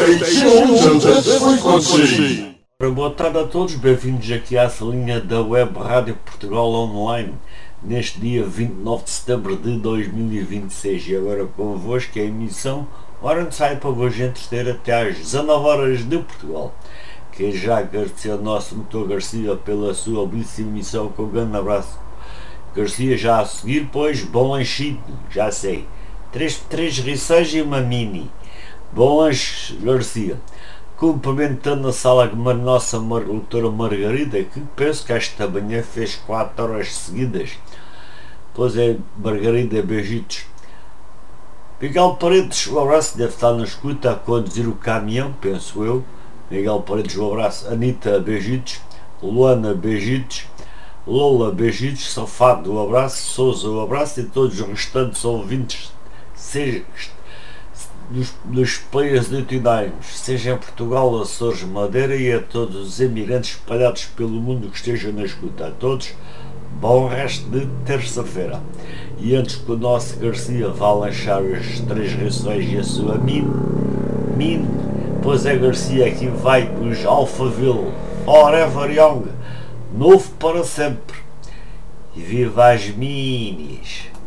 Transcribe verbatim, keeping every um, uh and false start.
Stay tuned to this frequency. Boa tarde a todos, bem-vindos aqui à salinha da Web Rádio Portugal Online, neste dia vinte e nove de setembro de dois mil e vinte e seis, e agora convosco é a emissão Hora de Sai para vos entreter até às dezanove horas de Portugal. Que já agradecer ao nosso motor Garcia pela sua belíssima emissão, com um grande abraço. Garcia, já a seguir, pois, bom lanchinho, já sei, três, três rissóis e uma mini. Bom lanche, Garcia. Cumprimentando a sala de uma nossa mar, doutora Margarida, que penso que esta manhã fez quatro horas seguidas. Pois é, Margarida, beijitos. Miguel Paredes, um abraço, deve estar na escuta a conduzir o caminhão, penso eu. Miguel Paredes, um abraço. Anitta, beijitos. Luana, beijitos. Lola, beijitos. Safado, um abraço. Souza, um abraço. E todos os restantes ouvintes, seja dos, dos players nacionais, seja em Portugal, Açores, Madeira, e a todos os imigrantes espalhados pelo mundo que estejam na escuta. A todos, bom resto de terça-feira. E antes que o nosso Garcia vá lanchar as três reações e a sua mini, mini, pois é, Garcia, aqui vai os Alphaville, Forever Young, novo para sempre. E viva as minis!